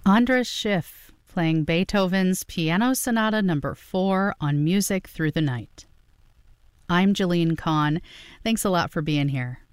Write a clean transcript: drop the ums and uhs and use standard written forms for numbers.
Andras Schiff playing Beethoven's Piano Sonata No. 4 on Music Through the Night. I'm Jeline Kahn. Thanks a lot for being here.